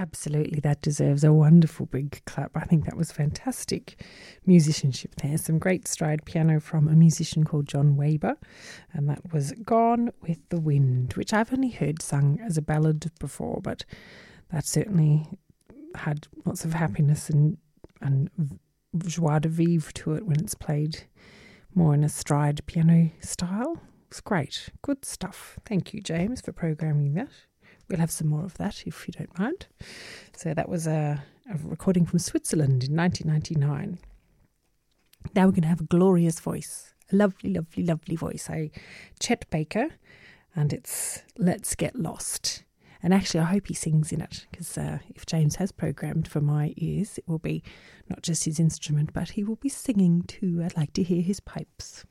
Absolutely, that deserves a wonderful big clap. I think that was fantastic musicianship there. Some great stride piano from a musician called John Weber, and that was Gone with the Wind, which I've only heard sung as a ballad before, but that certainly had lots of happiness and joie de vivre to it when it's played more in a stride piano style. It's great. Good stuff. Thank you, James, for programming that. We'll have some more of that if you don't mind. So that was a recording from Switzerland in 1999. Now we're going to have a glorious voice. A lovely, lovely, lovely voice. Chet Baker, and it's Let's Get Lost. And actually, I hope he sings in it, because if James has programmed for my ears, it will be not just his instrument, but he will be singing too. I'd like to hear his pipes.